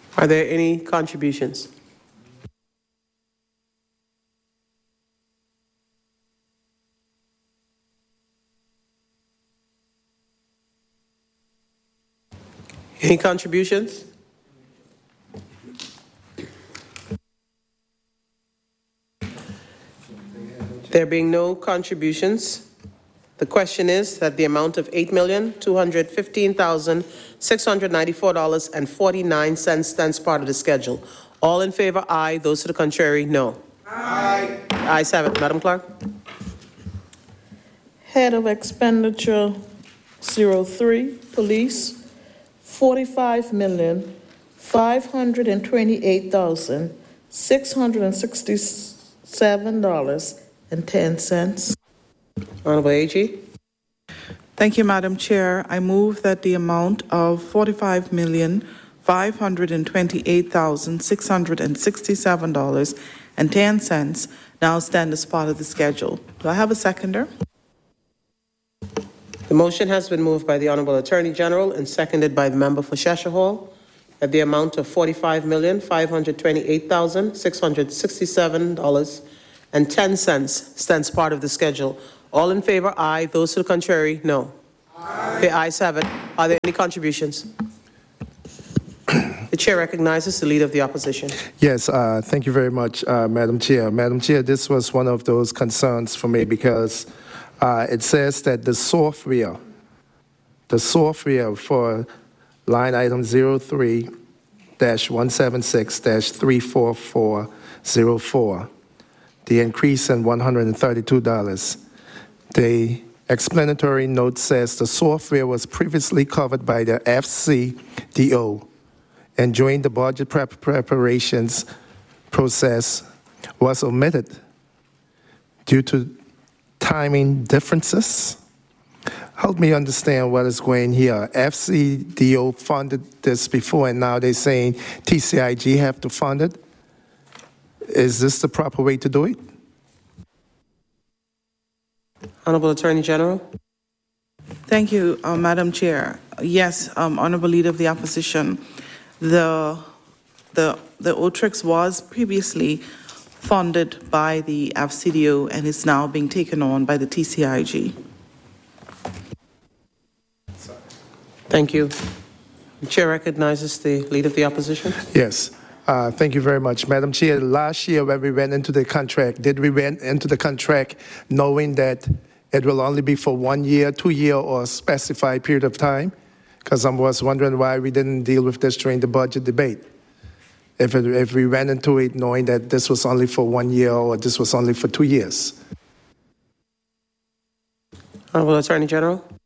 Are there any contributions? Any contributions? There being no contributions, the question is that the amount of $8,215,694.49 stands part of the schedule. All in favor, aye. Those to the contrary, no. Aye. The ayes have it. Madam Clerk? Head of Expenditure 03, Police, $45,528,667.10. Honorable AG. Thank you, Madam Chair. I move that the amount of $45,528,667.10 now stand as part of the schedule. Do I have a seconder? The motion has been moved by the Honorable Attorney General and seconded by the member for Cheshire Hall that the amount of $45,528,667.10 stands part of the schedule. All in favor, aye. Those to the contrary, no. Aye. The ayes have it. Are there any contributions? The chair recognizes the Leader of the Opposition. Yes, thank you very much, Madam Chair. Madam Chair, this was one of those concerns for me because it says that the software for line item 03-176-34404, the increase in $132. The explanatory note says the software was previously covered by the FCDO, and during the budget preparations process was omitted due to timing differences. Help me understand what is going here. FCDO funded this before, and now they're saying TCIG have to fund it. Is this the proper way to do it? Honorable Attorney General. Thank you, Madam Chair. Yes, Honorable Leader of the Opposition, the OTREX was previously funded by the FCDO and is now being taken on by the TCIG. Thank you. The chair recognizes the Leader of the Opposition. Yes. Thank you very much. Madam Chair, last year when we went into the contract, did we went into the contract knowing that it will only be for 1 year, 2 year, or a specified period of time? Because I was wondering why we didn't deal with this during the budget debate. If we went into it knowing that this was only for 1 year or this was only for 2 years. Honorable Attorney General.